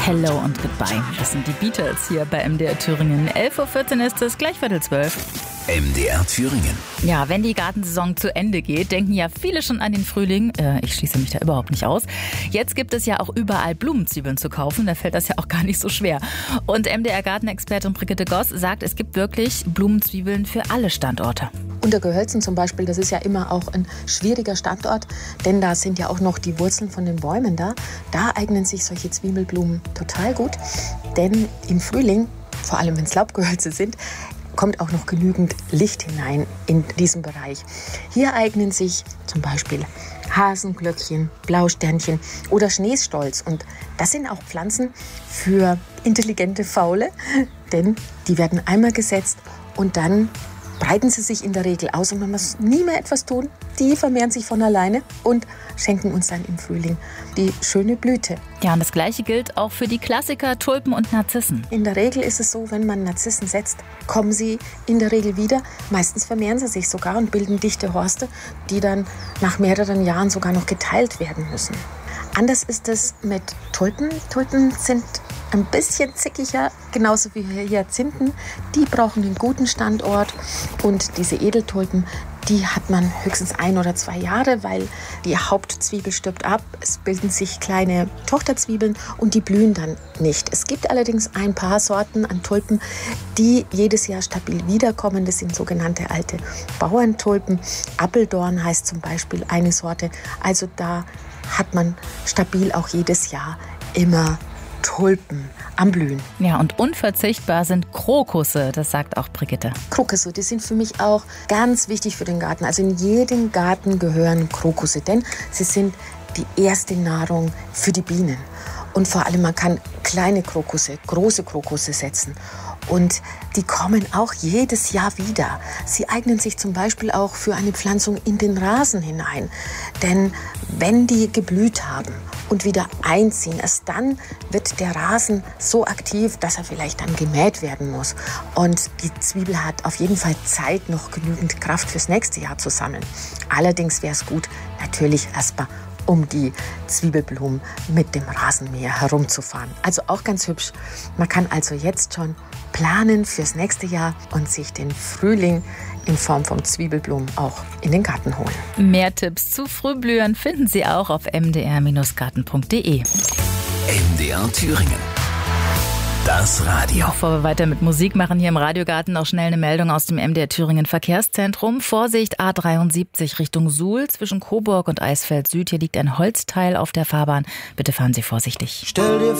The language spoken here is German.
Hello und Goodbye. Das sind die Beatles hier bei MDR Thüringen. 11.14 Uhr ist es, gleich 11:15. MDR Thüringen. Ja, wenn die Gartensaison zu Ende geht, denken ja viele schon an den Frühling. Ich schließe mich da überhaupt nicht aus. Jetzt gibt es ja auch überall Blumenzwiebeln zu kaufen. Da fällt das ja auch gar nicht so schwer. Und MDR-Gartenexpertin Brigitte Goss sagt, es gibt wirklich Blumenzwiebeln für alle Standorte. Untergehölzen zum Beispiel, das ist ja immer auch ein schwieriger Standort, denn da sind ja auch noch die Wurzeln von den Bäumen da. Da eignen sich solche Zwiebelblumen total gut, denn im Frühling, vor allem wenn es Laubgehölze sind, kommt auch noch genügend Licht hinein in diesen Bereich. Hier eignen sich zum Beispiel Hasenglöckchen, Blausternchen oder Schneestolz. Und das sind auch Pflanzen für intelligente Faule, denn die werden einmal gesetzt und dann breiten sie sich in der Regel aus und man muss nie mehr etwas tun. Die vermehren sich von alleine und schenken uns dann im Frühling die schöne Blüte. Ja, und das Gleiche gilt auch für die Klassiker Tulpen und Narzissen. In der Regel ist es so, wenn man Narzissen setzt, kommen sie in der Regel wieder. Meistens vermehren sie sich sogar und bilden dichte Horste, die dann nach mehreren Jahren sogar noch geteilt werden müssen. Anders ist es mit Tulpen. Tulpen sind ein bisschen zickiger, genauso wie Hyazinthen. Die brauchen einen guten Standort und diese Edeltulpen, die hat man höchstens 1 oder 2 Jahre, weil die Hauptzwiebel stirbt ab. Es bilden sich kleine Tochterzwiebeln und die blühen dann nicht. Es gibt allerdings ein paar Sorten an Tulpen, die jedes Jahr stabil wiederkommen. Das sind sogenannte alte Bauerntulpen. Appeldorn heißt zum Beispiel eine Sorte. Also da hat man stabil auch jedes Jahr immer Tulpen am Blühen. Ja, und unverzichtbar sind Krokusse, das sagt auch Brigitte. Krokusse, die sind für mich auch ganz wichtig für den Garten. Also in jedem Garten gehören Krokusse, denn sie sind die erste Nahrung für die Bienen. Und vor allem, man kann kleine Krokusse, große Krokusse setzen. Und die kommen auch jedes Jahr wieder. Sie eignen sich zum Beispiel auch für eine Pflanzung in den Rasen hinein. Denn wenn die geblüht haben und wieder einziehen, erst dann wird der Rasen so aktiv, dass er vielleicht dann gemäht werden muss. Und die Zwiebel hat auf jeden Fall Zeit, noch genügend Kraft fürs nächste Jahr zu sammeln. Allerdings wäre es gut, natürlich erstmal um die Zwiebelblumen mit dem Rasenmäher herumzufahren. Also auch ganz hübsch. Man kann also jetzt schon planen fürs nächste Jahr und sich den Frühling in Form von Zwiebelblumen auch in den Garten holen. Mehr Tipps zu Frühblühern finden Sie auch auf mdr-garten.de. MDR Thüringen. Das Radio. Bevor wir weiter mit Musik machen, hier im Radiogarten noch schnell eine Meldung aus dem MDR Thüringen Verkehrszentrum. Vorsicht A73 Richtung Suhl zwischen Coburg und Eisfeld Süd. Hier liegt ein Holzteil auf der Fahrbahn. Bitte fahren Sie vorsichtig. Stell dir